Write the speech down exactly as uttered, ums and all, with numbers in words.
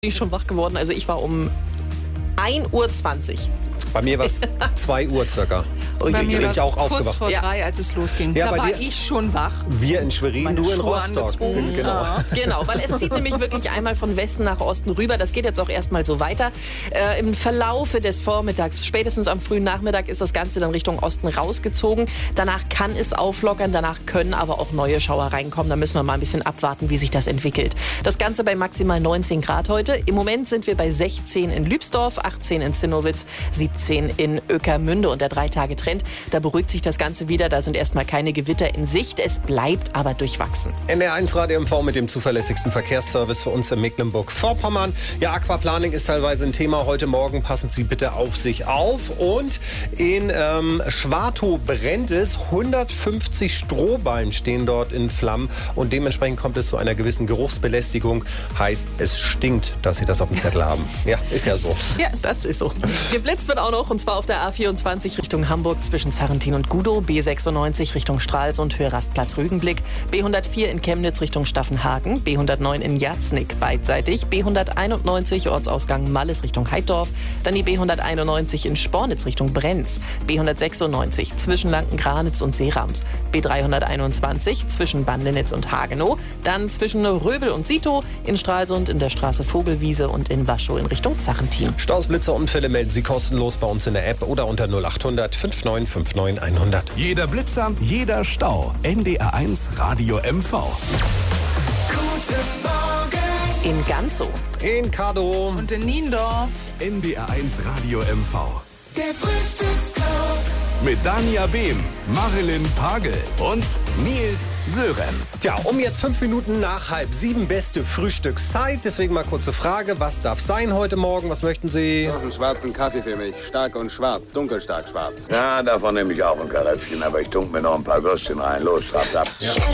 Bin ich schon wach geworden. Also ich war um ein Uhr zwanzig. Bei mir war es zwei Uhr circa. Ui, Bei ui, mir ui. war ich auch es kurz aufgewacht. vor Ja. drei, als es losging. Ja, da bei war dir- ich schon wach. Wir in Schwerin, Meine du in Schuhe Rostock. angezogen. Genau. Ja. Genau, weil es zieht nämlich wirklich einmal von Westen nach Osten rüber. Das geht jetzt auch erstmal so weiter. Äh, Im Verlaufe des Vormittags, spätestens am frühen Nachmittag, ist das Ganze dann Richtung Osten rausgezogen. Danach kann es auflockern, danach können aber auch neue Schauer reinkommen. Da müssen wir mal ein bisschen abwarten, wie sich das entwickelt. Das Ganze bei maximal neunzehn Grad heute. Im Moment sind wir bei sechzehn in Lübsdorf, achtzehn in Zinnowitz, siebzehn in Ueckermünde. Und der Drei-Tage-Trend, da beruhigt sich das Ganze wieder. Da sind erstmal keine Gewitter in Sicht. Es bleibt aber durchwachsen. N R eins Radio M V mit dem zuverlässigsten Verkehrsservice für uns in Mecklenburg-Vorpommern. Ja, Aquaplaning ist teilweise ein Thema heute Morgen. Passen Sie bitte auf sich auf. Und in ähm, Schwartow brennt es. hundertfünfzig Strohballen stehen dort in Flammen. Und dementsprechend kommt es zu einer gewissen Geruchsbelästigung. Heißt, es stinkt, dass Sie das auf dem Zettel haben. Ja, ist ja so. Ja, das ist so. Geblitzt wird auch noch, und zwar auf der A vierundzwanzig Richtung Hamburg zwischen Sarrentin und Gudow, B sechsundneunzig Richtung Stralsund, Höherrastplatz Rügenblick, B hundertvier in Chemnitz Richtung Staffenhagen, B hundertneun in Jatznick beidseitig, B hunderteinundneunzig Ortsausgang Malles Richtung Heidorf, dann die B hunderteinundneunzig in Spornitz Richtung Brenz, B hundertsechsundneunzig zwischen Lanken-Granitz und Seerams, B dreihunderteinundzwanzig zwischen Bandenitz und Hagenow, dann zwischen Röbel und Sito, in Stralsund in der Straße Vogelwiese und in Waschow in Richtung Sarrentin. Staus, Blitzer, Unfälle melden Sie kostenlos bei uns in der App oder unter null achthundert fünfundneunzig neunundfünfzig hundert. Jeder Blitzer, jeder Stau. N D R eins Radio M V. In Ganzow. In Kadow. Und in Niendorf. N D R eins Radio M V. Der Frühstücksclub. Mit Dania Behm, Marilyn Pagel und Nils Sörenz. Tja, um jetzt fünf Minuten nach halb sieben beste Frühstückszeit. Deswegen mal kurze Frage, was darf sein heute Morgen? Was möchten Sie? Noch einen schwarzen Kaffee für mich. Stark und schwarz. Dunkelstark schwarz. Ja, davon nehme ich auch ein Karöffchen, aber ich tunke mir noch ein paar Würstchen rein. Los, schreibt ab.